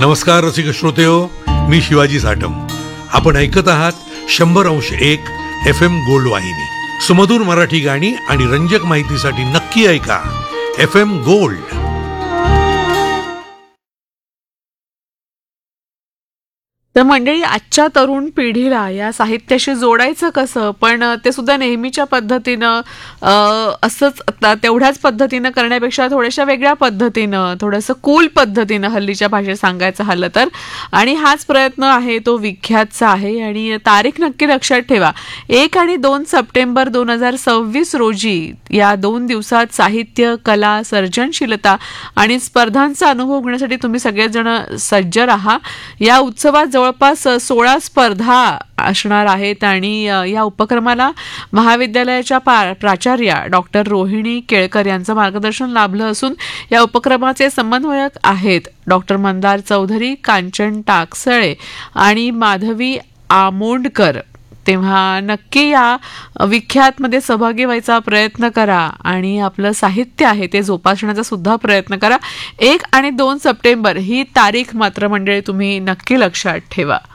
नमस्कार रसिक श्रोतेहो, मी शिवाजी साठम. आपण ऐकत आहात 100.1 FM गोल्ड वाहिनी. सुमधूर मराठी गाणी आणि रंजक माहितीसाठी नक्की ऐका FM गोल्ड. तर मंडळी, आजच्या तरुण पिढीला या साहित्याशी जोडायचं कसं, पण ते सुद्धा नेहमीच्या पद्धतीनं असंच तेवढ्याच पद्धतीनं करण्यापेक्षा थोड्याशा वेगळ्या पद्धतीनं, थोडंसं कूल पद्धतीनं हल्लीच्या भाषेत सांगायचं झालं तर. आणि हाच प्रयत्न आहे तो विख्यातचा आहे. आणि तारीख नक्की लक्षात ठेवा, 1 आणि 2 सप्टेंबर 2026 रोजी या 2 दिवसात साहित्य, कला, सर्जनशीलता आणि स्पर्धांचा अनुभव घेण्यासाठी तुम्ही सगळेच जण सज्ज राहा. या उत्सवात जवळपास 16 स्पर्धा असणार आहेत आणि या उपक्रमाला महाविद्यालयाच्या प्राचार्या डॉक्टर रोहिणी केळकर यांचं मार्गदर्शन लाभलं असून या उपक्रमाचे समन्वयक आहेत डॉक्टर मंदार चौधरी, कांचन टाकसळे आणि माधवी आमोंडकर. तेव्हा नक्की या विख्यातमध्ये सहभागी व्हायचा प्रयत्न करा आणि आपलं साहित्य आहे ते जोपासण्याचा सुद्धा प्रयत्न करा. 1 आणि 2 सप्टेंबर ही तारीख मात्र मंडळी तुम्ही नक्की लक्षात ठेवा.